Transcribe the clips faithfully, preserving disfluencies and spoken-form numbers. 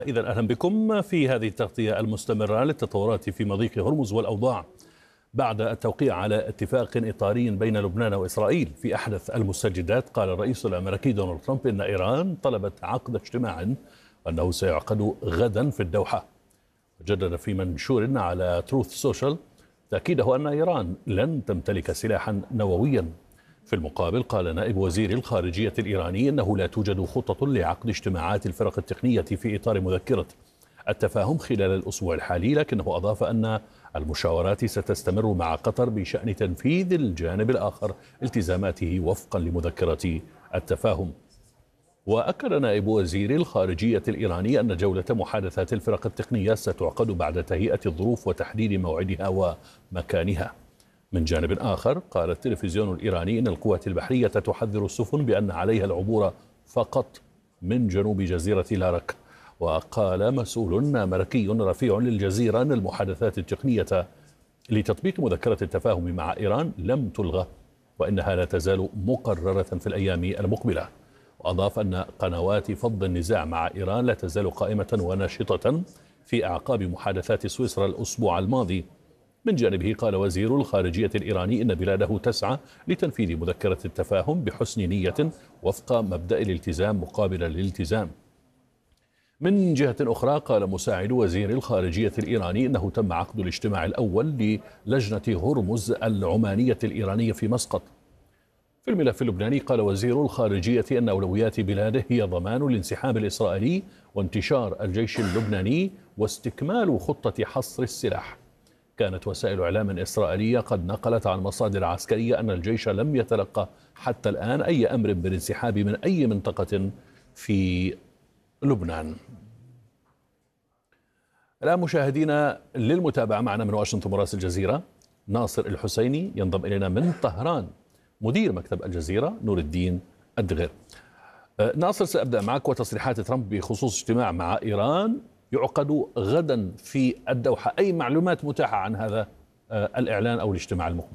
إذا أهلا بكم في هذه التغطية المستمرة للتطورات في مضيق هرمز والأوضاع بعد التوقيع على اتفاق إطاري بين لبنان وإسرائيل. في أحدث المستجدات قال الرئيس الأمريكي دونالد ترامب إن إيران طلبت عقد اجتماع وأنه سيعقد غدا في الدوحة. جدد في منشور على تروث سوشيال تأكيده أن إيران لن تمتلك سلاحا نوويا. في المقابل قال نائب وزير الخارجية الإيراني أنه لا توجد خطة لعقد اجتماعات الفرق التقنية في إطار مذكرة التفاهم خلال الأسبوع الحالي، لكنه أضاف أن المشاورات ستستمر مع قطر بشأن تنفيذ الجانب الآخر التزاماته وفقا لمذكرة التفاهم. وأكد نائب وزير الخارجية الإيراني أن جولة محادثات الفرق التقنية ستعقد بعد تهيئة الظروف وتحديد موعدها ومكانها. من جانب آخر قال التلفزيون الإيراني إن القوات البحرية تحذر السفن بأن عليها العبور فقط من جنوب جزيرة لارك. وقال مسؤول أمريكي رفيع للجزيرة أن المحادثات التقنية لتطبيق مذكرة التفاهم مع إيران لم تلغى وإنها لا تزال مقررة في الأيام المقبلة. وأضاف أن قنوات فض النزاع مع إيران لا تزال قائمة وناشطة في أعقاب محادثات سويسرا الأسبوع الماضي. من جانبه قال وزير الخارجية الإيراني إن بلاده تسعى لتنفيذ مذكرة التفاهم بحسن نية وفق مبدأ الالتزام مقابل الالتزام. من جهة أخرى قال مساعد وزير الخارجية الإيراني إنه تم عقد الاجتماع الأول للجنة هرمز العمانية الإيرانية في مسقط. في الملف اللبناني قال وزير الخارجية أن أولويات بلاده هي ضمان الانسحاب الإسرائيلي وانتشار الجيش اللبناني واستكمال خطة حصر السلاح. كانت وسائل إعلام إسرائيلية قد نقلت عن مصادر عسكرية أن الجيش لم يتلقى حتى الآن أي أمر بالانسحاب من أي منطقة في لبنان. الآن مشاهدينا للمتابعة معنا من واشنطن مراسل الجزيرة ناصر الحسيني ينضم إلينا من طهران مدير مكتب الجزيرة نور الدين الدغير. ناصر، سأبدأ معك وتصريحات ترامب بخصوص اجتماع مع إيران يعقد غدا في الدوحة. أي معلومات متاحة عن هذا الإعلان أو الاجتماع المقبل؟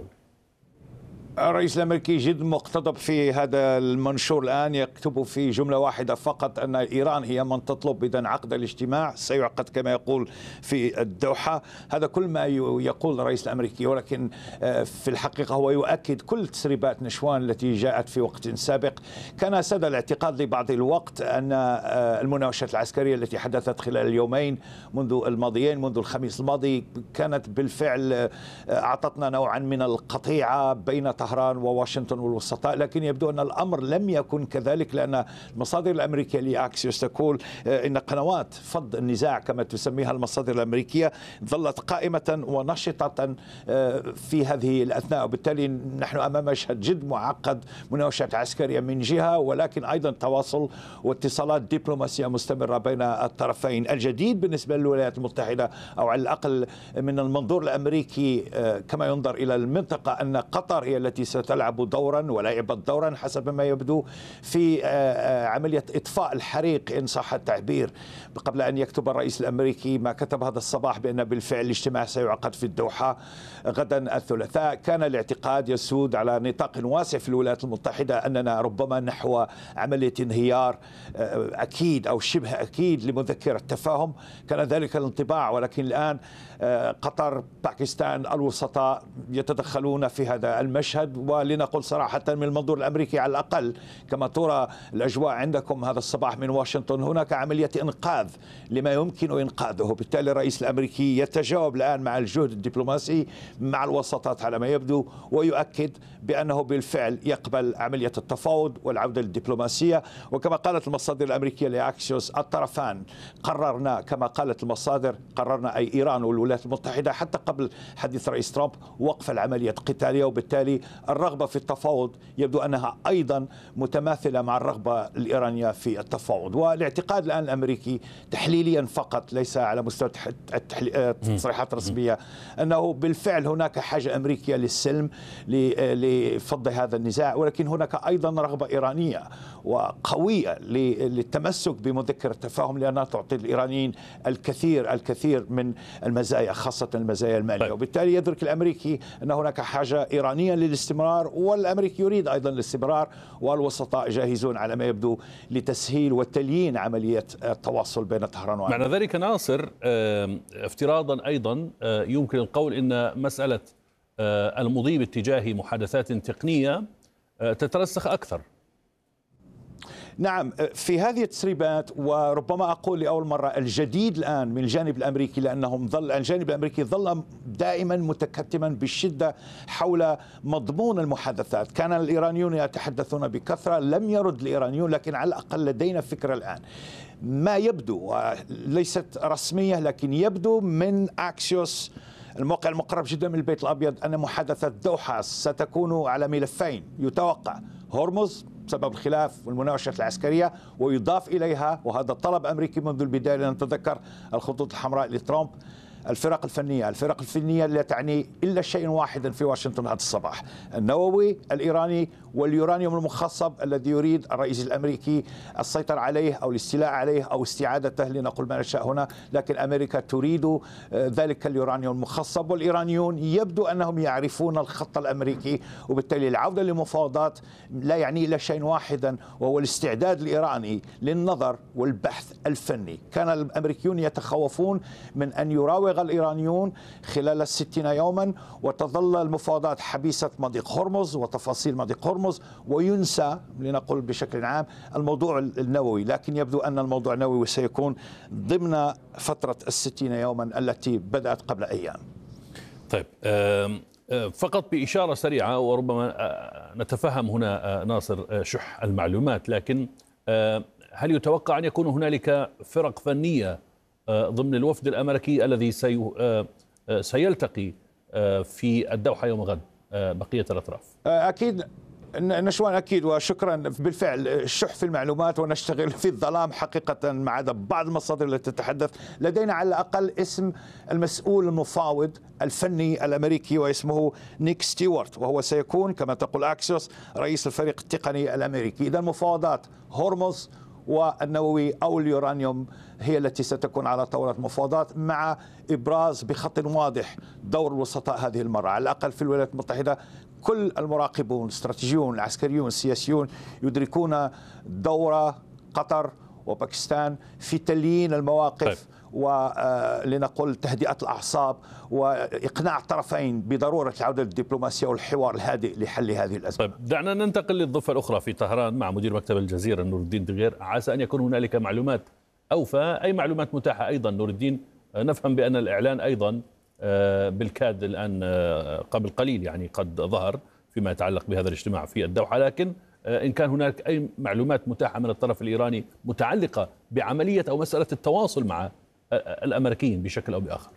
الرئيس الأمريكي جد مقتضب في هذا المنشور الآن، يكتب في جملة واحدة فقط أن إيران هي من تطلب إذن عقد الاجتماع سيعقد كما يقول في الدوحة. هذا كل ما يقول الرئيس الأمريكي، ولكن في الحقيقة هو يؤكد كل تسريبات نشوان التي جاءت في وقت سابق. كان ساد الاعتقاد لبعض الوقت أن المناوشات العسكرية التي حدثت خلال اليومين منذ الماضيين منذ الخميس الماضي كانت بالفعل أعطتنا نوعا من القطيعة بين طهران وواشنطن والوسطاء، لكن يبدو أن الأمر لم يكن كذلك، لأن المصادر الأمريكية لأكسيوس تقول أن قنوات فض النزاع كما تسميها المصادر الأمريكية ظلت قائمة ونشطة في هذه الأثناء، وبالتالي نحن أمام مشهد جد معقد، مناوشات عسكرية من جهة ولكن أيضا تواصل واتصالات دبلوماسية مستمرة بين الطرفين. الجديد بالنسبة للولايات المتحدة أو على الأقل من المنظور الأمريكي كما ينظر إلى المنطقة أن قطر هي التي ستلعب دورا ولعبت دورا حسب ما يبدو في عملية إطفاء الحريق إن صح التعبير، قبل أن يكتب الرئيس الأمريكي ما كتب هذا الصباح بأن بالفعل الاجتماع سيعقد في الدوحة غدا الثلاثاء. كان الاعتقاد يسود على نطاق واسع في الولايات المتحدة أننا ربما نحو عملية انهيار أكيد أو شبه أكيد لمذكرة التفاهم، كان ذلك الانطباع، ولكن الآن قطر باكستان الوسطاء يتدخلون في هذا المشهد. ولنقل صراحة من المنظور الأمريكي على الأقل كما ترى الأجواء عندكم هذا الصباح من واشنطن، هناك عملية إنقاذ لما يمكن إنقاذه. بالتالي الرئيس الأمريكي يتجاوب الآن مع الجهد الدبلوماسي مع الوساطات على ما يبدو، ويؤكد بأنه بالفعل يقبل عملية التفاوض والعودة للدبلوماسية. وكما قالت المصادر الأمريكية لأكسيوس الطرفان قررنا، كما قالت المصادر قررنا أي إيران والولايات المتحدة حتى قبل حديث رئيس ترامب وقف العملية القتالية، وبالتالي الرغبة في التفاوض يبدو أنها أيضا متماثلة مع الرغبة الإيرانية في التفاوض. والاعتقاد الآن الأمريكي تحليليا فقط ليس على مستوى التصريحات الرسمية أنه بالفعل هناك حاجة أمريكية للسلم لفض هذا النزاع، ولكن هناك أيضا رغبة إيرانية، وقوية للتمسك بمذكرة التفاهم، لأنها تعطي الإيرانيين الكثير الكثير من المزايا، خاصة المزايا المالية. وبالتالي يدرك الأمريكي أن هناك حاجة إيرانية للاستمرار، والأمريكي يريد أيضا الاستمرار، والوسطاء جاهزون على ما يبدو لتسهيل وتليين عملية التواصل بين طهران وعمان. معنى ذلك ناصر افتراضا أيضا يمكن القول أن مسألة المضي باتجاه محادثات تقنية تترسخ أكثر. نعم، في هذه التسريبات، وربما أقول لأول مرة الجديد الآن من الجانب الأمريكي، لأنهم ظل الجانب الأمريكي ظل دائما متكتما بشدة حول مضمون المحادثات. كان الإيرانيون يتحدثون بكثرة، لم يرد الإيرانيون، لكن على الأقل لدينا فكرة الآن ما يبدو، ليست رسمية لكن يبدو من أكسيوس الموقع المقرب جدا من البيت الأبيض، أن محادثة دوحة ستكون على ملفين. يتوقع هرمز بسبب الخلاف والمناوشات العسكرية، ويضاف إليها، وهذا طلب أمريكي منذ البداية، لنتذكر الخطوط الحمراء لترامب، الفرق الفنية. الفرق الفنية لا تعني إلا شيء واحدا في واشنطن هذا الصباح: النووي الإيراني واليورانيوم المخصب الذي يريد الرئيس الأمريكي السيطرة عليه أو الاستيلاء عليه أو استعادته، لنقول ما نشاء هنا، لكن أمريكا تريد ذلك اليورانيوم المخصب، والإيرانيون يبدو أنهم يعرفون الخط الأمريكي، وبالتالي العودة للمفاوضات لا يعني إلا شيء واحدا، وهو الاستعداد الإيراني للنظر والبحث الفني. كان الأمريكيون يتخوفون من أن يراوغ الإيرانيون خلال الستين يوما وتظل المفاوضات حبيسة مضيق هرمز وتفاصيل مضيق هرمز، وينسى لنقول بشكل عام الموضوع النووي. لكن يبدو أن الموضوع النووي سيكون ضمن فترة الستين يوما التي بدأت قبل أيام. طيب، فقط بإشارة سريعة، وربما نتفهم هنا ناصر شح المعلومات، لكن هل يتوقع أن يكون هنالك فرق فنية ضمن الوفد الأمريكي الذي سيلتقي في الدوحة يوم غد بقية الأطراف؟ أكيد نشوان، أكيد، وشكرا. بالفعل الشح في المعلومات، ونشتغل في الظلام حقيقة ما عدا بعض المصادر التي تتحدث. لدينا على الأقل اسم المسؤول المفاوض الفني الأمريكي، واسمه نيك ستيوارت، وهو سيكون كما تقول أكسيوس رئيس الفريق التقني الأمريكي. إذا مفاوضات هرمز والنووي أو اليورانيوم هي التي ستكون على طاولة مفاوضات، مع إبراز بخط واضح دور الوسطاء هذه المرة. على الأقل في الولايات المتحدة كل المراقبون الاستراتيجيون العسكريون السياسيون يدركون دور قطر وباكستان في تليين المواقف. طيب. ولنقول تهدئة الأعصاب وإقناع الطرفين بضرورة العودة للدبلوماسية والحوار الهادئ لحل هذه الأزمة. طيب، دعنا ننتقل للضفة الأخرى في طهران مع مدير مكتب الجزيرة نور الدين دغير. عسى أن يكون هنالك معلومات أوفى، أي معلومات متاحة أيضا نور الدين. نفهم بأن الإعلان أيضا بالكاد الآن قبل قليل يعني قد ظهر فيما يتعلق بهذا الاجتماع في الدوحة، لكن إن كان هناك أي معلومات متاحة من الطرف الإيراني متعلقة بعملية أو مسألة التواصل مع الأمريكيين بشكل أو بآخر.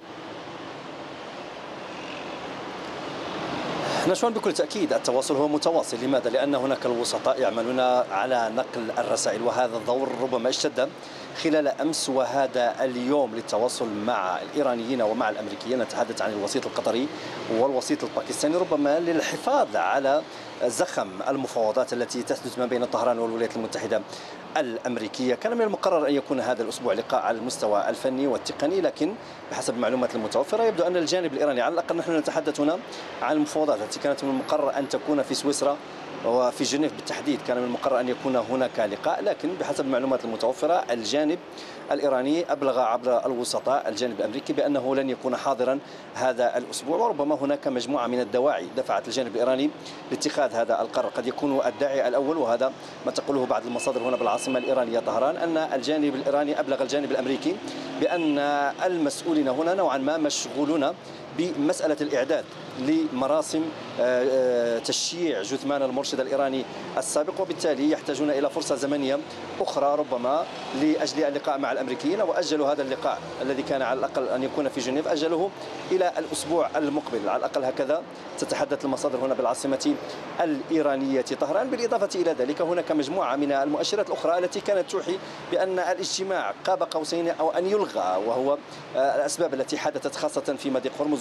نشوان، بكل تأكيد التواصل هو متواصل. لماذا؟ لأن هناك الوسطاء يعملون على نقل الرسائل، وهذا الدور ربما اشتد خلال أمس وهذا اليوم للتواصل مع الإيرانيين ومع الأمريكيين. نتحدث عن الوسيط القطري والوسيط الباكستاني، ربما للحفاظ على زخم المفاوضات التي تحدث ما بين طهران والولايات المتحدة الأمريكية. كان من المقرر أن يكون هذا الأسبوع لقاء على المستوى الفني والتقني، لكن بحسب المعلومات المتوفرة يبدو أن الجانب الإيراني، على الأقل نحن نتحدث هنا عن المفاوضات التي كانت من المقرر أن تكون في سويسرا وفي جنيف بالتحديد، كان من المقرر أن يكون هناك لقاء، لكن بحسب المعلومات المتوفرة الجانب الإيراني أبلغ عبر الوسطاء الجانب الأمريكي بأنه لن يكون حاضرا هذا الأسبوع. وربما هناك مجموعة من الدواعي دفعت الجانب الإيراني لاتخاذ هذا القرار. قد يكون الداعي الأول، وهذا ما تقوله بعض المصادر هنا بالعاصمة الإيرانية طهران، أن الجانب الإيراني أبلغ الجانب الأمريكي بأن المسؤولين هنا نوعا ما مشغولون بمسألة الإعداد لمراسم تشييع جثمان المرشد الإيراني السابق، وبالتالي يحتاجون إلى فرصة زمنية أخرى ربما لأجل اللقاء مع الأمريكيين، وأجلوا هذا اللقاء الذي كان على الأقل أن يكون في جنيف، أجلوه إلى الأسبوع المقبل. على الأقل هكذا تتحدث المصادر هنا بالعاصمة الإيرانية طهران. بالإضافة إلى ذلك هناك مجموعة من المؤشرات الأخرى التي كانت توحي بأن الاجتماع قاب قوسين أو أن يلغى، وهو الأسباب التي حدثت خاصة في مضيق هرمز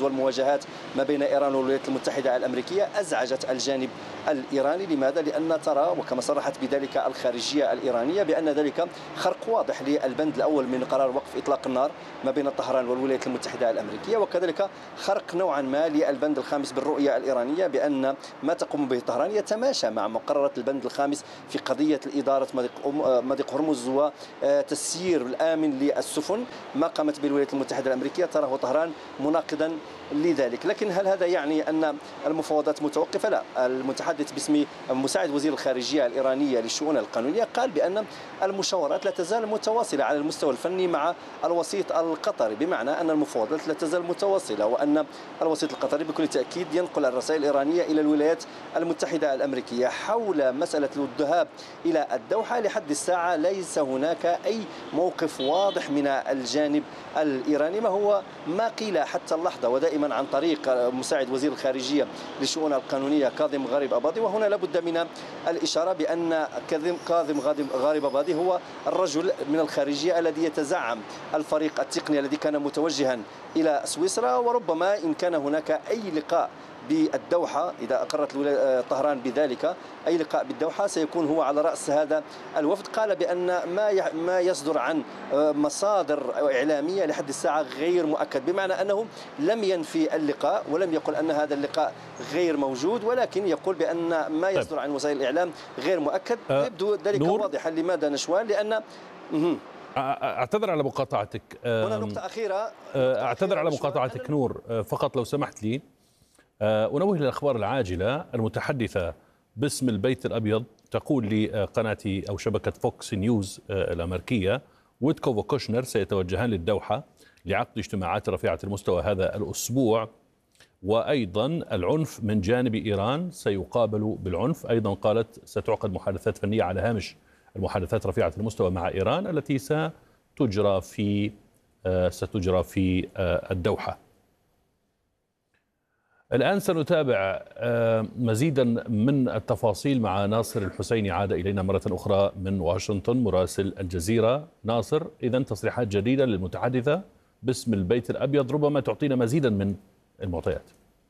هرمز والمواجهات ما بين إيران والولايات المتحدة الأمريكية أزعجت الجانب الإيراني. لماذا؟ لأن ترى وكما صرحت بذلك الخارجية الإيرانية بأن ذلك خرق واضح للبند الأول من قرار وقف إطلاق النار ما بين طهران والولايات المتحدة الأمريكية، وكذلك خرق نوعا ما للبند الخامس بالرؤية الإيرانية بأن ما تقوم به طهران يتماشى مع مقررات البند الخامس في قضية إدارة مضيق هرمز وتسيير الآمن للسفن. ما قامت به الولايات المتحدة الأمريكية تراه طهران مناقضا لذلك. لكن هل هذا يعني أن المفاوضات متوقفة؟ لا. المتحدث باسم مساعد وزير الخارجية الإيرانية للشؤون القانونية قال بأن المشاورات لا تزال متواصلة على المستوى الفني مع الوسيط القطري، بمعنى أن المفاوضات لا تزال متواصلة، وأن الوسيط القطري بكل تأكيد ينقل الرسائل الإيرانية إلى الولايات المتحدة الأمريكية حول مسألة الذهاب إلى الدوحة. لحد الساعة ليس هناك أي موقف واضح من الجانب الإيراني، ما هو ما قيل حتى اللحظة ودائما عن طريق مساعد وزير الخارجية للشؤون القانونية كاظم غريب أباضي. وهنا لابد من الإشارة بأن كاظم غريب أباضي هو الرجل من الخارجية الذي يتزعم الفريق التقني الذي كان متوجها إلى سويسرا، وربما إن كان هناك أي لقاء بالدوحة إذا أقرت طهران بذلك أي لقاء بالدوحة سيكون هو على رأس هذا الوفد. قال بأن ما ما يصدر عن مصادر إعلامية لحد الساعة غير مؤكد، بمعنى أنه لم ينفي اللقاء ولم يقل أن هذا اللقاء غير موجود، ولكن يقول بأن ما يصدر عن وسائل الإعلام غير مؤكد. يبدو ذلك واضحا. لماذا نشوان؟ لأن أعتذر على مقاطعتك. هنا نقطة أخيرة. أعتذر على مقاطعتك نور، فقط لو سمحت لي أنوه للأخبار العاجلة. المتحدثة باسم البيت الأبيض تقول لقناة أو شبكة فوكس نيوز الأمريكية ويتكوف وكوشنر سيتوجهان للدوحة لعقد اجتماعات رفيعة المستوى هذا الأسبوع، وأيضا العنف من جانب إيران سيقابل بالعنف. أيضا قالت ستعقد محادثات فنية على هامش المحادثات رفيعة المستوى مع إيران التي ستجرى في ستجرى في الدوحة. الآن سنتابع مزيدا من التفاصيل مع ناصر الحسيني، عاد إلينا مرة أخرى من واشنطن مراسل الجزيرة. ناصر، إذن تصريحات جديدة للمتحدثة باسم البيت الأبيض ربما تعطينا مزيدا من المعطيات.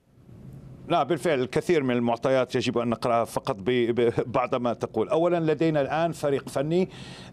لا بالفعل الكثير من المعطيات يجب أن نقرأها فقط بعد ما تقول. أولا لدينا الآن فريق فني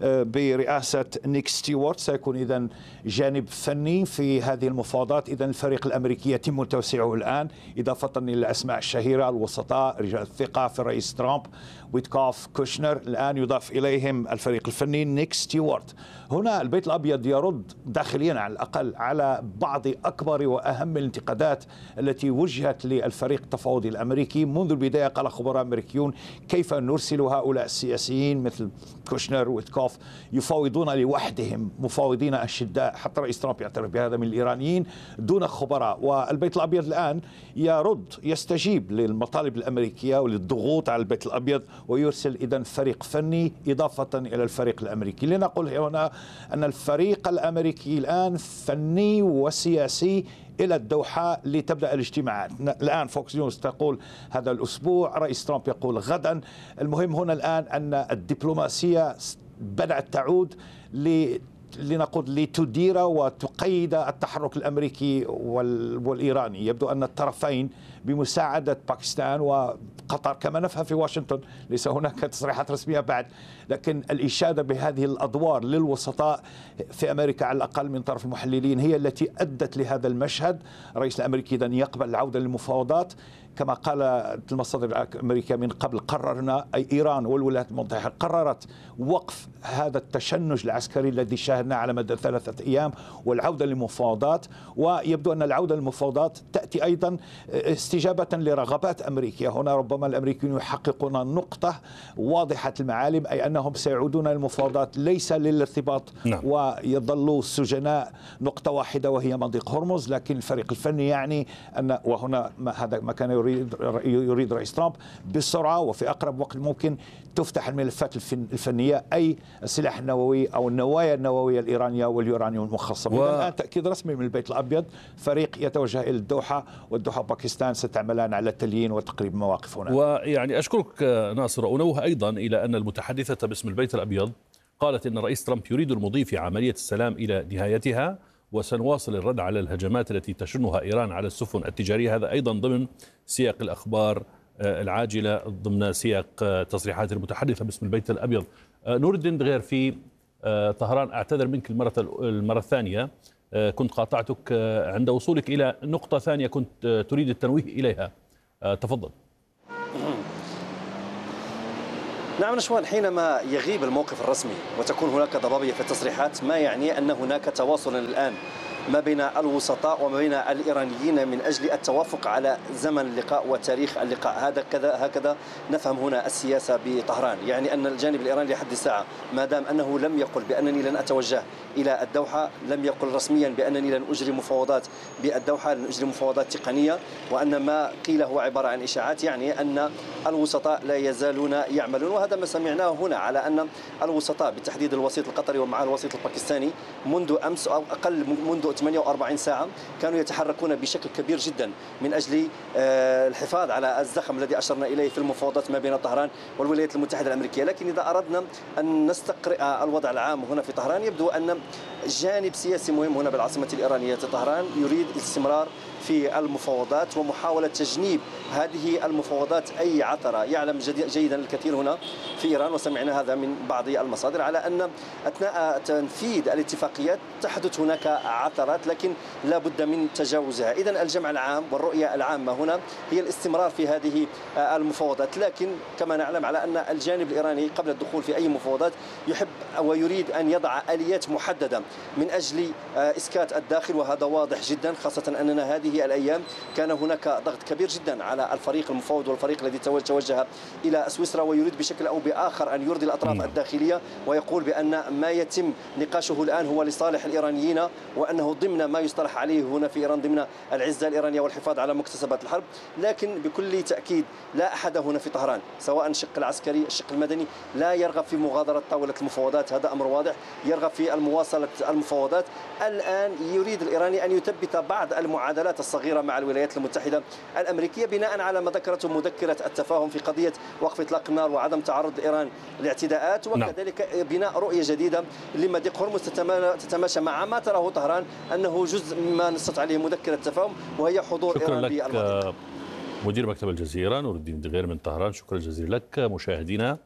برئاسة نيك ستيوارت سيكون إذن جانب فني في هذه المفاوضات. إذن الفريق الأمريكي يتم توسيعه الآن إضافة إلى الأسماء الشهيرة الوسطاء رجال الثقة في الرئيس ترامب ويتكوف كوشنر. الآن يضاف إليهم الفريق الفني نيك ستيوارت. هنا البيت الأبيض يرد داخليا على الأقل على بعض أكبر وأهم الانتقادات التي وجهت للفريق التفاوضي الأمريكي منذ البداية. قال خبراء أمريكيون كيف نرسل هؤلاء السياسيين مثل كوشنر ويتكوف يفاوضون لوحدهم مفاوضين أشداء، حتى رئيس ترامب يعترف بهذا، من الإيرانيين دون خبراء. والبيت الأبيض الآن يرد يستجيب للمطالب الأمريكية وللضغوط على البيت الأبيض ويرسل إذن فريق فني إضافة إلى الفريق الأمريكي. لنقول هنا أن الفريق الأمريكي الآن فني وسياسي إلى الدوحة لتبدأ الاجتماعات. الآن فوكس نيوز تقول هذا الأسبوع، رئيس ترامب يقول غدا. المهم هنا الآن أن الدبلوماسية بدأت تعود ل لنقول لتدير وتقيد التحرك الأمريكي والإيراني. يبدو أن الطرفين بمساعدة باكستان وقطر كما نفهم في واشنطن، ليس هناك تصريحات رسمية بعد، لكن الإشادة بهذه الأدوار للوسطاء في أمريكا على الأقل من طرف المحللين هي التي أدت لهذا المشهد. الرئيس الأمريكي إذن يقبل العودة للمفاوضات. كما قال المصادر الأمريكية من قبل قررنا، أي إيران والولايات المتحدة قررت وقف هذا التشنج العسكري الذي شاهدناه على مدى ثلاثة أيام والعودة للمفاوضات. ويبدو أن العودة للمفاوضات تأتي أيضا استجابة لرغبات أمريكية. هنا ربما الأمريكيون يحققون نقطة واضحة المعالم، أي أنهم سيعودون للمفاوضات ليس للارتباط نعم. ويظلوا سجناء نقطة واحدة وهي مضيق هرمز، لكن الفريق الفني يعني أن، وهنا ما هذا ما كان يريد يريد رئيس ترامب بسرعة وفي أقرب وقت ممكن تفتح الملفات الفنية، أي السلاح النووي أو النوايا النووية الإيرانية واليورانيوم المخصب. و... الآن تأكيد رسمي من البيت الأبيض، فريق يتوجه إلى الدوحة، والدوحة وباكستان ستعملان على تليين وتقريب مواقف هناك. ويعني أشكرك ناصر. أنوه أيضا إلى أن المتحدثة باسم البيت الأبيض قالت إن رئيس ترامب يريد المضي في عملية السلام إلى نهايتها، وسنواصل الرد على الهجمات التي تشنها إيران على السفن التجارية. هذا أيضا ضمن سياق الأخبار العاجلة، ضمن سياق تصريحات المتحدثة باسم البيت الأبيض. نور الدين دغير في طهران، أعتذر منك المرة المرة الثانية، كنت قاطعتك عند وصولك إلى نقطة ثانية كنت تريد التنويه إليها، تفضل. نعم نشوان، حينما يغيب الموقف الرسمي وتكون هناك ضبابية في التصريحات ما يعني أن هناك تواصلا الآن ما بين الوسطاء وما بين الإيرانيين من أجل التوافق على زمن اللقاء وتاريخ اللقاء. هذا كذا هكذا نفهم هنا السياسة بطهران، يعني أن الجانب الإيراني لحد الساعة ما دام أنه لم يقل بأنني لن أتوجه إلى الدوحة، لم يقل رسميا بأنني لن أجري مفاوضات بالدوحة، لن أجري مفاوضات تقنية، وأن ما قيل هو عبارة عن إشاعات، يعني أن الوسطاء لا يزالون يعملون. وهذا ما سمعناه هنا على أن الوسطاء بالتحديد الوسيط القطري ومع الوسيط الباكستاني منذ أمس أو أقل منذ ثمانية وأربعين ساعة كانوا يتحركون بشكل كبير جدا من أجل الحفاظ على الزخم الذي أشرنا إليه في المفاوضات ما بين طهران والولايات المتحدة الأمريكية. لكن إذا أردنا أن نستقرئ الوضع العام هنا في طهران، يبدو أن جانب سياسي مهم هنا بالعاصمة الإيرانية طهران يريد الاستمرار في المفاوضات ومحاولة تجنيب هذه المفاوضات أي عثرة. يعلم جيدا الكثير هنا في إيران، وسمعنا هذا من بعض المصادر، على أن أثناء تنفيذ الاتفاقيات تحدث هناك عثرات لكن لا بد من تجاوزها. إذن الجمع العام والرؤية العامة هنا هي الاستمرار في هذه المفاوضات، لكن كما نعلم على أن الجانب الإيراني قبل الدخول في أي مفاوضات يحب ويريد أن يضع آليات محددة من أجل إسكات الداخل، وهذا واضح جدا، خاصة أننا هذه الأيام كان هناك ضغط كبير جدا على الفريق المفاوض والفريق الذي توجه إلى سويسرا، ويريد بشكل أو بآخر أن يرضي الأطراف الداخلية ويقول بأن ما يتم نقاشه الآن هو لصالح الإيرانيين، وأنه ضمن ما يصطلح عليه هنا في إيران ضمن العزة الإيرانية والحفاظ على مكتسبات الحرب. لكن بكل تأكيد لا أحد هنا في طهران سواء الشق العسكري الشق المدني لا يرغب في مغادرة طاولة المفاوضات، هذا أمر واضح، يرغب في المواصلة المفاوضات. الآن يريد الإيراني أن يثبت بعض المعادلات الصغيرة مع الولايات المتحدة الأمريكية بناء على ما ذكرته مذكرة التفاهم في قضية وقف إطلاق النار وعدم تعرض إيران لاعتداءات، وكذلك بناء رؤية جديدة لمضيق هرمز تتماشى مع ما تراه طهران أنه جزء مما نصت عليه مذكرة التفاهم وهي حضور شكرا إيران بالمضيق. مدير مكتب الجزيرة نور الدين دغير من طهران، شكرا جزيلا لك. مشاهدينا،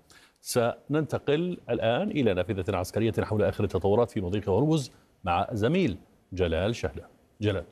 سننتقل الآن إلى نافذة عسكرية حول آخر التطورات في مضيق هرمز مع زميل جلال شهلة. جلال،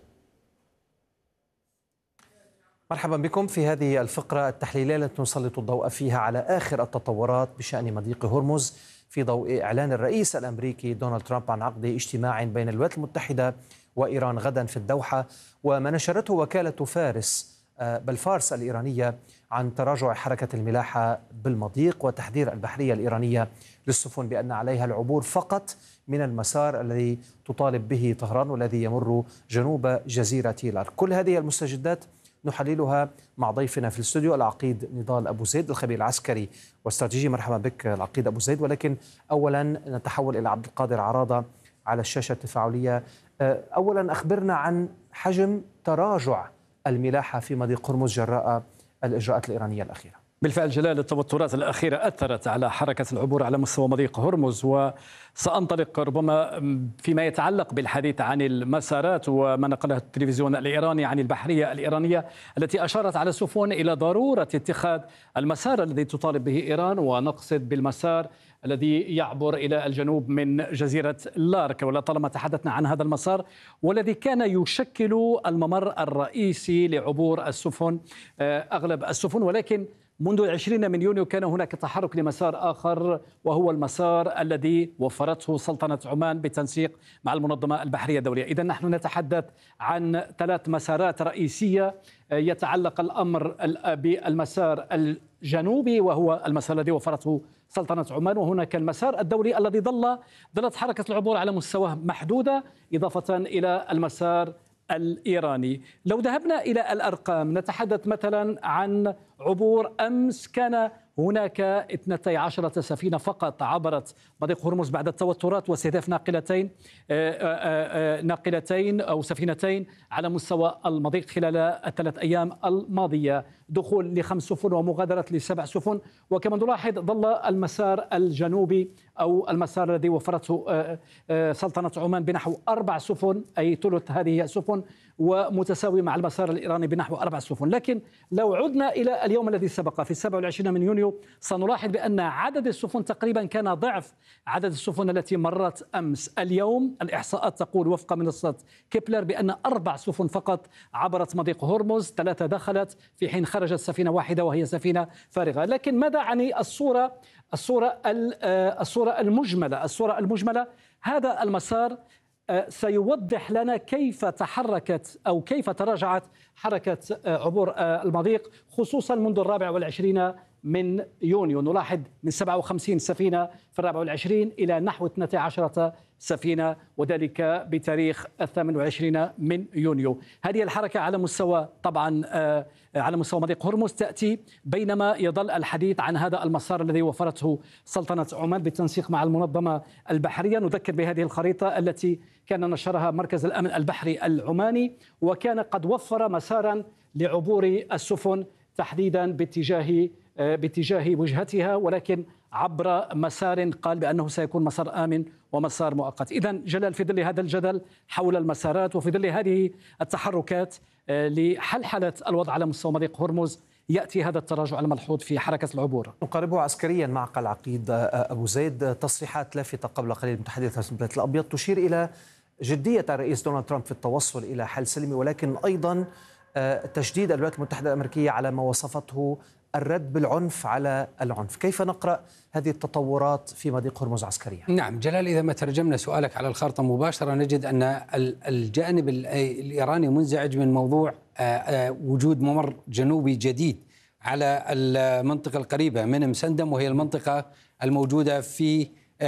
مرحبا بكم في هذه الفقرة التحليلية التي نسلط الضوء فيها على آخر التطورات بشأن مضيق هرمز في ضوء إعلان الرئيس الأمريكي دونالد ترامب عن عقد اجتماع بين الولايات المتحدة وإيران غدا في الدوحة، وما نشرته وكالة فارس بل فارس الإيرانية عن تراجع حركة الملاحة بالمضيق وتحذير البحرية الإيرانية للسفن بأن عليها العبور فقط من المسار الذي تطالب به طهران والذي يمر جنوب جزيرة لارك. كل هذه المستجدات نحللها مع ضيفنا في الاستوديو العقيد نضال أبو زيد الخبير العسكري واستراتيجي. مرحبا بك العقيد أبو زيد. ولكن أولا نتحول إلى عبد القادر عراضة على الشاشة التفاعلية. أولا أخبرنا عن حجم تراجع الملاحة في مضيق هرمز جراء الإجراءات الإيرانية الأخيرة. بالفعل جلال، التوترات الأخيرة أثرت على حركة العبور على مستوى مضيق هرمز، وسأنطلق ربما فيما يتعلق بالحديث عن المسارات وما نقله التلفزيون الإيراني عن البحرية الإيرانية التي أشارت على السفن إلى ضرورة اتخاذ المسار الذي تطالب به إيران، ونقصد بالمسار الذي يعبر إلى الجنوب من جزيرة لارك، ولطالما تحدثنا عن هذا المسار والذي كان يشكل الممر الرئيسي لعبور السفن أغلب السفن. ولكن منذ العشرين من يونيو كان هناك تحرك لمسار آخر، وهو المسار الذي وفرته سلطنة عمان بالتنسيق مع المنظمة البحرية الدولية. إذن نحن نتحدث عن ثلاث مسارات رئيسية. يتعلق الأمر بالمسار الجنوبي وهو المسار الذي وفرته سلطنة عمان، وهناك المسار الدولي الذي ظل ظلت حركة العبور على مستوى محدودة، إضافة إلى المسار الإيراني. لو ذهبنا إلى الأرقام نتحدث مثلا عن عبور. أمس كان هناك اثنتي عشرة سفينة فقط عبرت مضيق هرمز بعد التوترات واستهداف ناقلتين ناقلتين أو سفينتين على مستوى المضيق خلال الثلاث أيام الماضية، دخول لخمس سفن ومغادرة لسبع سفن. وكما نلاحظ ظل المسار الجنوبي أو المسار الذي وفرته سلطنة عمان بنحو أربع سفن، أي ثلث هذه السفن، ومتساوي مع المسار الإيراني بنحو أربع سفن. لكن لو عدنا إلى اليوم الذي سبق في السابع والعشرين من يونيو سنلاحظ بأن عدد السفن تقريبا كان ضعف عدد السفن التي مرت أمس. اليوم الإحصاءات تقول وفق منصة كيبلر بأن أربع سفن فقط عبرت مضيق هرمز، ثلاثة دخلت في حين خرجت سفينة واحدة وهي سفينة فارغة. لكن ماذا عني الصورة الصورة الصورة المجملة الصورة المجملة هذا المسار سيوضح لنا كيف تحركت أو كيف تراجعت حركة عبور المضيق، خصوصا منذ الرابع والعشرين من يونيو. نلاحظ من سبعة وخمسين سفينة في الرابع والعشرين إلى نحو اثنتي عشرة سفينة، وذلك بتاريخ الثامن والعشرين من يونيو. هذه الحركة على مستوى طبعا على مستوى مضيق هرمز تأتي بينما يظل الحديث عن هذا المسار الذي وفرته سلطنة عمان بالتنسيق مع المنظمة البحرية. نذكر بهذه الخريطة التي كان نشرها مركز الأمن البحري العماني، وكان قد وفر مسارا لعبور السفن تحديدا باتجاه باتجاه وجهتها، ولكن عبر مسار قال بأنه سيكون مسار آمن ومسار مؤقت. إذن جلال، في ظل هذا الجدل حول المسارات وفي ظل هذه التحركات لحلحلة الوضع على مستوى مضيق هرمز يأتي هذا التراجع الملحوظ في حركة العبور. نقاربه عسكريا معك العقيد أبو زيد. تصريحات لافتة قبل قليل متحدثة البيت الأبيض تشير إلى جدية الرئيس دونالد ترامب في التوصل إلى حل سلمي، ولكن أيضا تشديد الولايات المتحدة الأمريكية على ما وصفته الرد بالعنف على العنف. كيف نقرأ هذه التطورات في مضيق هرمز عسكريا؟ نعم جلال، إذا ما ترجمنا سؤالك على الخارطة مباشرة نجد أن الجانب الإيراني منزعج من موضوع وجود ممر جنوبي جديد على المنطقة القريبة من مسندم، وهي المنطقة الموجودة في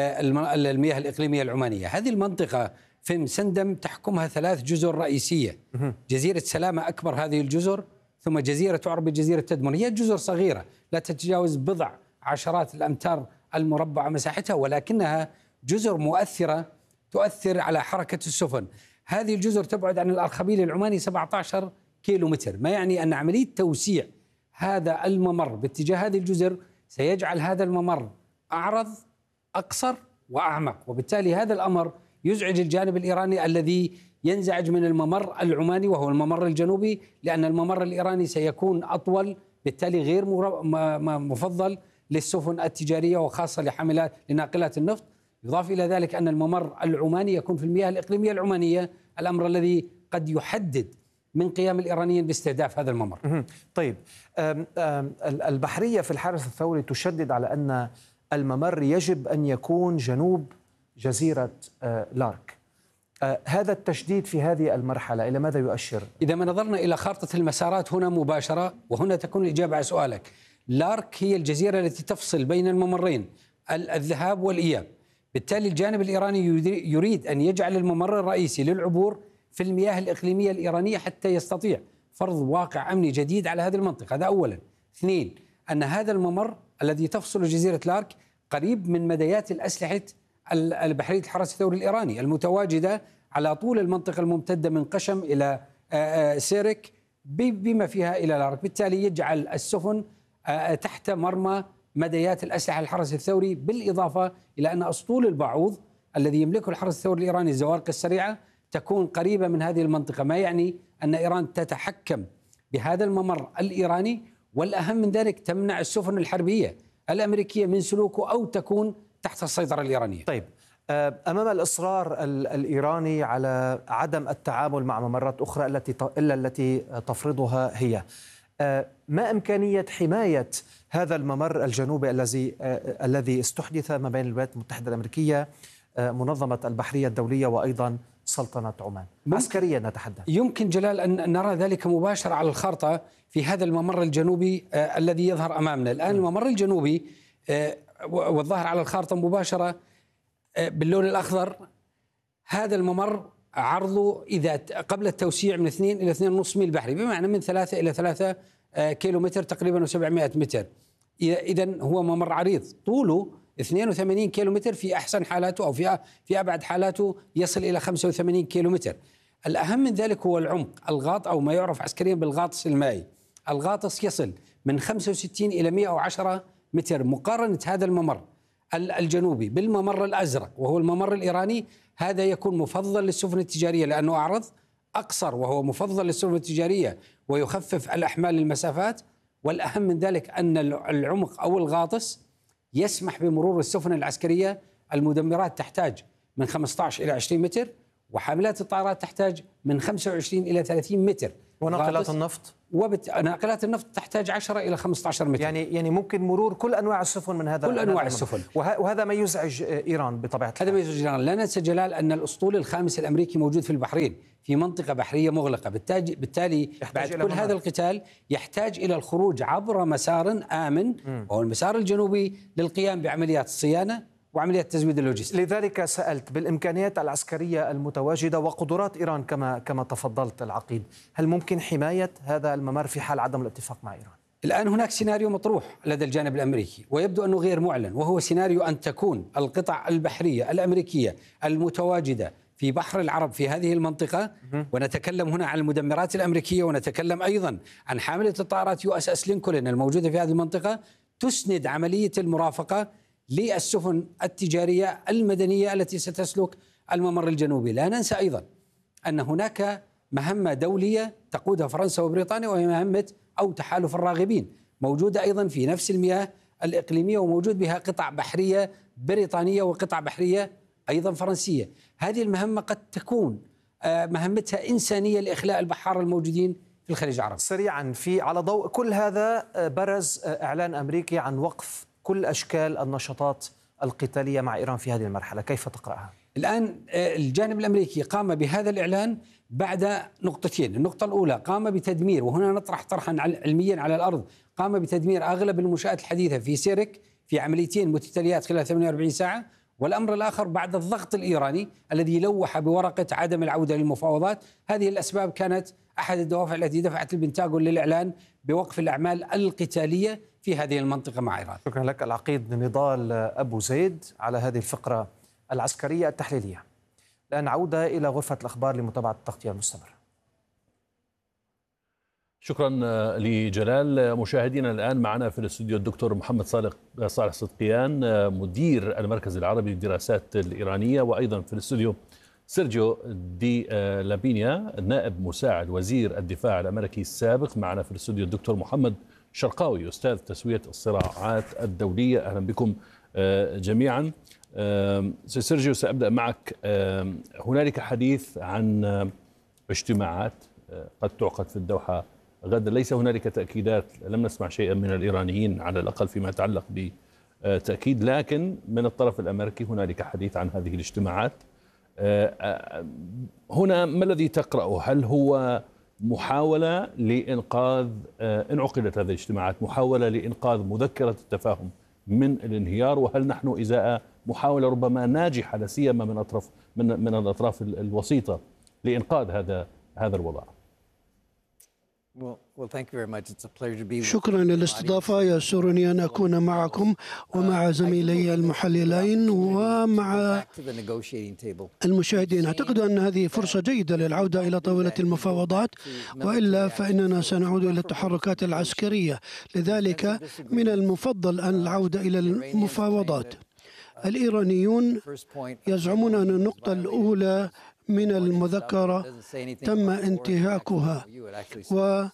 المياه الإقليمية العمانية. هذه المنطقة في مسندم تحكمها ثلاث جزر رئيسية، جزيرة سلامة أكبر هذه الجزر، ثم جزيرة تعرف بجزيرة تدمر. هي جزر صغيرة لا تتجاوز بضع عشرات الأمتار المربعة مساحتها، ولكنها جزر مؤثرة تؤثر على حركة السفن. هذه الجزر تبعد عن الأرخبيل العماني سبعة عشر كيلو متر، ما يعني أن عملية توسيع هذا الممر باتجاه هذه الجزر سيجعل هذا الممر أعرض أقصر وأعمق، وبالتالي هذا الأمر يزعج الجانب الإيراني الذي ينزعج من الممر العماني وهو الممر الجنوبي، لأن الممر الإيراني سيكون أطول، بالتالي غير مفضل للسفن التجارية وخاصة لحاملات لناقلات النفط. يضاف إلى ذلك أن الممر العماني يكون في المياه الإقليمية العمانية، الأمر الذي قد يحدد من قيام الإيرانيين باستهداف هذا الممر. طيب، أم أم البحرية في الحرس الثوري تشدد على أن الممر يجب أن يكون جنوب جزيرة لارك. هذا التشديد في هذه المرحلة إلى ماذا يؤشر؟ إذا ما نظرنا إلى خارطة المسارات هنا مباشرة، وهنا تكون الإجابة على سؤالك، لارك هي الجزيرة التي تفصل بين الممرين الذهاب والإياب. بالتالي الجانب الإيراني يريد أن يجعل الممر الرئيسي للعبور في المياه الإقليمية الإيرانية حتى يستطيع فرض واقع أمني جديد على هذه المنطقة. هذا أولا. اثنين، أن هذا الممر الذي تفصل جزيرة لارك قريب من مديات الأسلحة البحرية الحرس الثوري الإيراني المتواجدة على طول المنطقة الممتدة من قشم إلى سيرك بما فيها إلى لارك، بالتالي يجعل السفن تحت مرمى مديات الأسلحة الحرس الثوري، بالإضافة إلى أن أسطول البعوض الذي يملكه الحرس الثوري الإيراني الزوارق السريعة تكون قريبة من هذه المنطقة، ما يعني أن إيران تتحكم بهذا الممر الإيراني، والأهم من ذلك تمنع السفن الحربية الأمريكية من سلوكه أو تكون تحت السيطرة الإيرانية. طيب، أمام الإصرار الإيراني على عدم التعامل مع ممرات أخرى التي إلا التي تفرضها هي، ما إمكانية حماية هذا الممر الجنوبي الذي الذي استحدث ما بين الولايات المتحدة الأمريكية، منظمة البحرية الدولية، وأيضا سلطنة عمان؟ عسكريا نتحدث. يمكن جلال أن نرى ذلك مباشرة على الخارطة في هذا الممر الجنوبي الذي يظهر أمامنا الآن. الممر الجنوبي والظاهر على الخارطة مباشرة باللون الأخضر، هذا الممر عرضه إذا قبل التوسيع من اثنين إلى اثنين ونصف ميل بحري، بمعنى من ثلاثة إلى ثلاثة كيلو متر تقريبا وسبعمائة متر. إذن هو ممر عريض طوله اثنين وثمانين كيلو متر، في أحسن حالاته أو في في أبعد حالاته يصل إلى خمسة وثمانين كيلو متر. الأهم من ذلك هو العمق، الغاط أو ما يعرف عسكريا بالغاطس المائي. الغاطس يصل من خمسة وستين إلى مئة وعشرة متر. مقارنة هذا الممر الجنوبي بالممر الأزرق وهو الممر الإيراني، هذا يكون مفضل للسفن التجارية لأنه أعرض، أقصر وهو مفضل للسفن التجارية ويخفف الأحمال المسافات. والأهم من ذلك أن العمق أو الغاطس يسمح بمرور السفن العسكرية. المدمرات تحتاج من خمسة عشر إلى عشرين متر، وحاملات الطائرات تحتاج من خمسة وعشرين إلى ثلاثين متر. وناقلات النفط وبت... ناقلات النفط تحتاج عشرة إلى خمسة عشر متر. يعني يعني ممكن مرور كل أنواع السفن من هذا كل أنواع السفن. وه... وهذا ما يزعج إيران بطبيعة الحال. هذا ما يزعج إيران. لا ننسى جلال أن الأسطول الخامس الأمريكي موجود في البحرين في منطقة بحرية مغلقة، بالتالي, بالتالي بعد كل ممر. هذا القتال يحتاج إلى الخروج عبر مسار آمن وهو المسار الجنوبي للقيام بعمليات الصيانة وعمليات تزويد اللوجستي. لذلك سألت بالإمكانيات العسكرية المتواجدة وقدرات إيران كما كما تفضلت العقيد، هل ممكن حماية هذا الممر في حال عدم الاتفاق مع إيران؟ الآن هناك سيناريو مطروح لدى الجانب الأمريكي ويبدو أنه غير معلن، وهو سيناريو أن تكون القطع البحرية الأمريكية المتواجدة في بحر العرب في هذه المنطقة، ونتكلم هنا عن المدمرات الأمريكية ونتكلم أيضا عن حاملة الطائرات يو اس اس لينكولن الموجودة في هذه المنطقة، تسند عملية المرافقة للسفن التجارية المدنية التي ستسلك الممر الجنوبي. لا ننسى أيضا أن هناك مهمة دولية تقودها فرنسا وبريطانيا، وهي مهمة أو تحالف الراغبين، موجودة أيضا في نفس المياه الإقليمية وموجود بها قطع بحرية بريطانية وقطع بحرية أيضا فرنسية. هذه المهمة قد تكون مهمتها إنسانية لإخلاء البحارة الموجودين في الخليج العربي. سريعا، في على ضوء كل هذا برز إعلان أمريكي عن وقف كل أشكال النشاطات القتالية مع إيران في هذه المرحلة، كيف تقرأها؟ الآن الجانب الأمريكي قام بهذا الإعلان بعد نقطتين. النقطة الأولى قام بتدمير، وهنا نطرح طرحا علميا على الأرض، قام بتدمير أغلب المنشآت الحديثة في سيرك في عمليتين متتاليات خلال ثمانية وأربعين ساعة. والأمر الآخر بعد الضغط الإيراني الذي لوح بورقة عدم العودة للمفاوضات. هذه الأسباب كانت أحد الدوافع التي دفعت البنتاغون للإعلان بوقف الأعمال القتالية في هذه المنطقة مع إيران. شكرا لك العقيد نضال أبو زيد على هذه الفقرة العسكرية التحليلية. الآن عودة إلى غرفة الأخبار لمتابعة التغطية المستمرة. شكرا لجلال. مشاهدينا الآن معنا في الاستوديو الدكتور محمد صالح صالح صدقيان مدير المركز العربي للدراسات الإيرانية، وأيضا في الاستوديو سيرجيو دي لابينيا نائب مساعد وزير الدفاع الأمريكي السابق. معنا في الاستوديو الدكتور محمد شرقاوي أستاذ تسوية الصراعات الدولية. أهلا بكم جميعا. سيرجيو، سأبدأ معك. هنالك حديث عن اجتماعات قد تعقد في الدوحة غدا، ليس هنالك تأكيدات، لم نسمع شيئا من الإيرانيين على الأقل فيما يتعلق بتأكيد، لكن من الطرف الأمريكي هنالك حديث عن هذه الاجتماعات. هنا ما الذي تقرأه؟ هل هو محاولة لإنقاذ، إن عقدت هذه الاجتماعات، محاولة لإنقاذ مذكرة التفاهم من الانهيار، وهل نحن إزاء محاولة ربما ناجحة لا سيما من أطراف من من الأطراف الوسيطة لإنقاذ هذا هذا الوضع؟ شكرا للاستضافة، يسرني أن أكون معكم ومع زميلي المحللين ومع المشاهدين. أعتقد أن هذه فرصة جيدة للعودة إلى طاولة المفاوضات، وإلا فإننا سنعود إلى التحركات العسكرية. لذلك من المفضل أن العودة إلى المفاوضات. الإيرانيون يزعمون أن النقطة الأولى من المذكرة تم انتهاكها، و...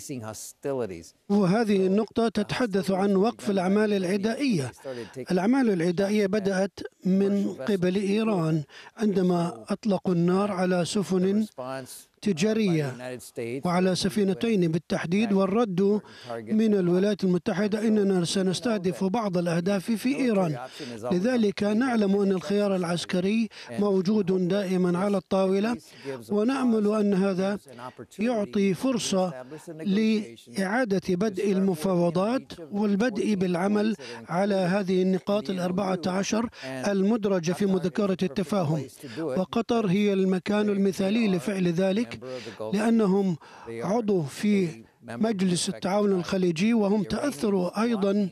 وهذه النقطة تتحدث عن وقف الأعمال العدائية. الأعمال العدائية بدأت من قبل إيران عندما أطلقوا النار على سفن تجارية وعلى سفينتين بالتحديد، والرد من الولايات المتحدة إننا سنستهدف بعض الأهداف في إيران. لذلك نعلم أن الخيار العسكري موجود دائما على الطاولة، ونأمل أن هذا يعطي فرصة لإعادة بدء المفاوضات والبدء بالعمل على هذه النقاط الأربعة عشر المدرجة في مذكرة التفاهم. وقطر هي المكان المثالي لفعل ذلك، لأنهم عضو في مجلس التعاون الخليجي، وهم تأثروا أيضا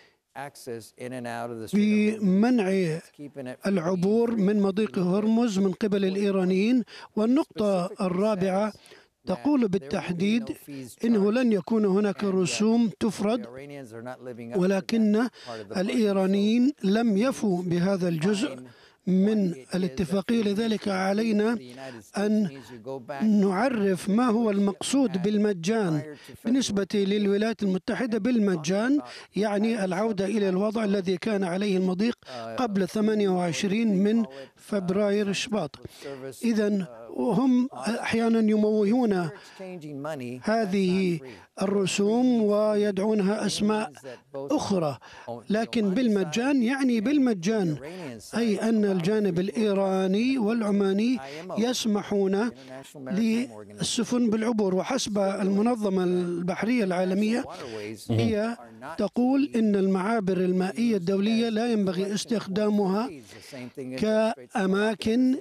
بمنع العبور من مضيق هرمز من قبل الإيرانيين. والنقطة الرابعة تقول بالتحديد إنه لن يكون هناك رسوم تفرض، ولكن الإيرانيين لم يفوا بهذا الجزء من الاتفاقية. لذلك علينا أن نعرف ما هو المقصود بالمجان بالنسبة للولايات المتحدة. بالمجان يعني العودة إلى الوضع الذي كان عليه المضيق قبل ثمانية وعشرين من فبراير شباط. إذن هم أحيانا يموهون هذه الرسوم ويدعونها أسماء أخرى، لكن بالمجان يعني بالمجان، أي أن الجانب الإيراني والعماني يسمحون للسفن بالعبور. وحسب المنظمة البحرية العالمية هي تقول إن المعابر المائية الدولية لا ينبغي استخدامها كأماكن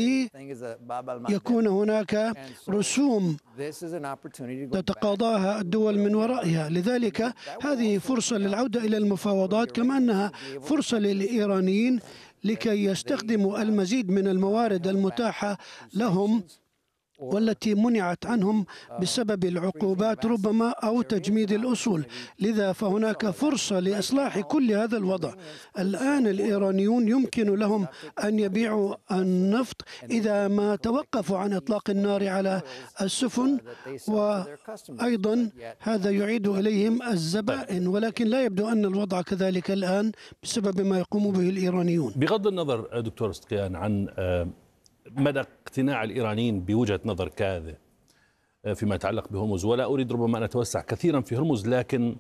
ليكون هناك رسوم تتقاضاها الدول من ورائها. لذلك هذه فرصة للعودة إلى المفاوضات، كما أنها فرصة للإيرانيين لكي يستخدموا المزيد من الموارد المتاحة لهم والتي منعت عنهم بسبب العقوبات ربما أو تجميد الأصول. لذا فهناك فرصة لإصلاح كل هذا الوضع. الآن الإيرانيون يمكن لهم أن يبيعوا النفط إذا ما توقفوا عن إطلاق النار على السفن، وأيضا هذا يعيد إليهم الزبائن، ولكن لا يبدو أن الوضع كذلك الآن بسبب ما يقوم به الإيرانيون. بغض النظر دكتور صدقيان عن مدى اقتناع الإيرانيين بوجهة نظر كاذب فيما يتعلق بهرمز، ولا أريد ربما أن أتوسع كثيرا في هرمز، لكن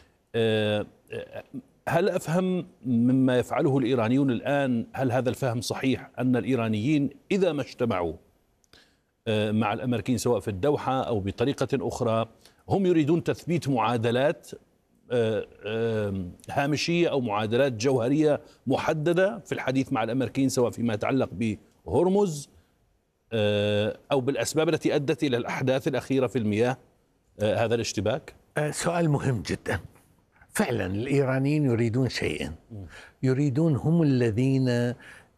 هل أفهم مما يفعله الإيرانيون الآن، هل هذا الفهم صحيح أن الإيرانيين إذا ما اجتمعوا مع الأمريكيين سواء في الدوحة أو بطريقة أخرى هم يريدون تثبيت معادلات هامشية أو معادلات جوهرية محددة في الحديث مع الأمريكيين سواء فيما يتعلق بهرمز أو بالأسباب التي أدت إلى الأحداث الأخيرة في المياه هذا الاشتباك؟ سؤال مهم جدا. فعلا الإيرانيين يريدون شيئا، يريدون هم الذين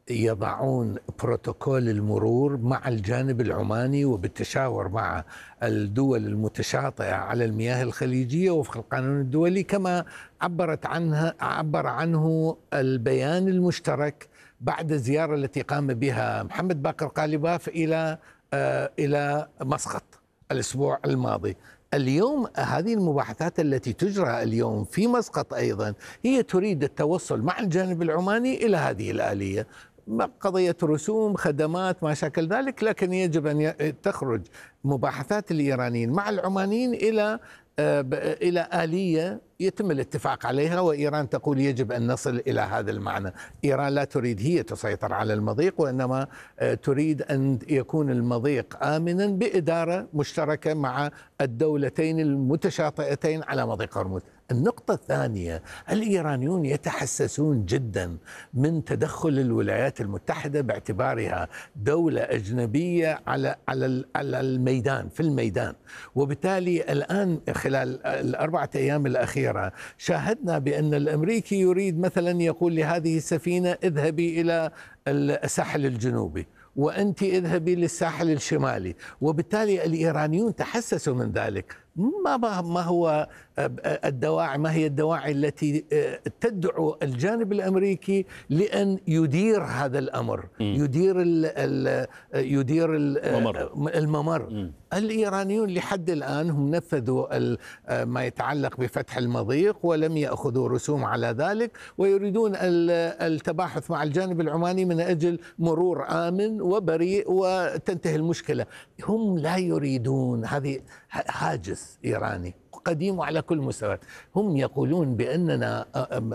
يضعون بروتوكول المرور مع الجانب العماني وبالتشاور مع الدول المتشاطئة على المياه الخليجية وفق القانون الدولي، كما عبرت عنها عبر عنه البيان المشترك بعد الزيارة التي قام بها محمد باقر قالباف إلى آه إلى مسقط الأسبوع الماضي. اليوم هذه المباحثات التي تجرى اليوم في مسقط أيضا هي تريد التوصل مع الجانب العماني إلى هذه الآلية، قضية رسوم خدمات ما شاكل ذلك، لكن يجب أن تخرج مباحثات الإيرانيين مع العمانيين إلى إلى آلية يتم الاتفاق عليها، وإيران تقول يجب أن نصل إلى هذا المعنى. إيران لا تريد هي تسيطر على المضيق، وإنما تريد أن يكون المضيق آمنا بإدارة مشتركة مع الدولتين المتشاطئتين على مضيق هرمز. النقطة الثانية، الإيرانيون يتحسسون جدا من تدخل الولايات المتحدة باعتبارها دولة أجنبية على على على الميدان في الميدان، وبالتالي الآن خلال الأربعة أيام الأخيرة شاهدنا بأن الأمريكي يريد مثلا يقول لهذه السفينة اذهبي إلى الساحل الجنوبي وأنت اذهبي للساحل الشمالي، وبالتالي الإيرانيون تحسسوا من ذلك. ما ما هو الدواعي ما هي الدواعي التي تدعو الجانب الأمريكي لأن يدير هذا الأمر، م. يدير ال ال يدير ال الممر. م. الإيرانيون لحد الآن هم نفذوا ما يتعلق بفتح المضيق ولم يأخذوا رسوم على ذلك، ويريدون التباحث مع الجانب العماني من أجل مرور آمن وبريء وتنتهي المشكلة. هم لا يريدون، هذه هاجس إيراني قديم على كل مستوى. هم يقولون بأننا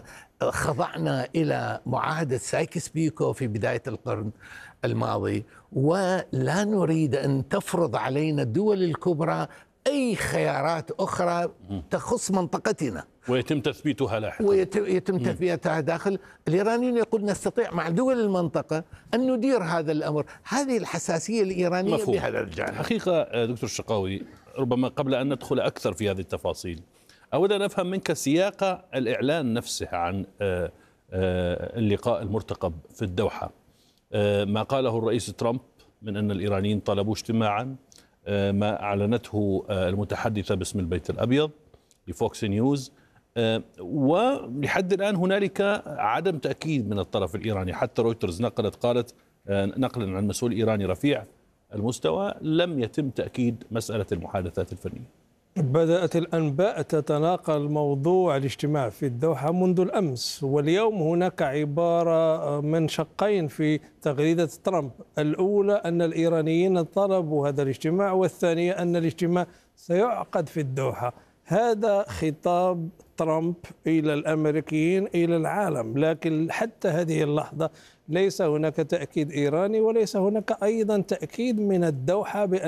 خضعنا إلى معاهدة سايكس بيكو في بداية القرن الماضي، ولا نريد أن تفرض علينا الدول الكبرى أي خيارات أخرى تخص منطقتنا ويتم تثبيتها لاحقا ويتم تثبيتها داخل. الإيرانيون يقول نستطيع مع دول المنطقة أن ندير هذا الأمر. هذه الحساسية الإيرانية مفهوم. بهذا الجانب. حقيقة دكتور الشقاوي، ربما قبل أن ندخل أكثر في هذه التفاصيل أود أن أفهم منك سياق الإعلان نفسه عن اللقاء المرتقب في الدوحة. ما قاله الرئيس ترامب من أن الإيرانيين طلبوا اجتماعا، ما أعلنته المتحدثة باسم البيت الأبيض لفوكس نيوز، ولحد الآن هنالك عدم تأكيد من الطرف الإيراني. حتى رويترز نقلت قالت نقلا عن مسؤول إيراني رفيع المستوى لم يتم تأكيد مسألة المحادثات الفنية. بدأت الأنباء تتناقل موضوع الاجتماع في الدوحة منذ الأمس، واليوم هناك عبارة من شقين في تغريدة ترامب. الأولى أن الإيرانيين طلبوا هذا الاجتماع، والثانية أن الاجتماع سيعقد في الدوحة. هذا خطاب ترامب إلى الأمريكيين إلى العالم، لكن حتى هذه اللحظة ليس هناك تأكيد إيراني وليس هناك أيضا تأكيد من الدوحة بأن